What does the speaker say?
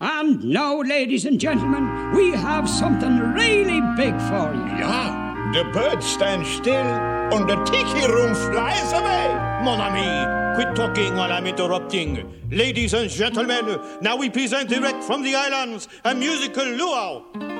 And now, ladies and gentlemen, we have something really big for you. Yeah, the bird stands still and the tiki room flies away. Mon ami, quit talking while I'm interrupting. Ladies and gentlemen, now we present direct from the islands a musical luau.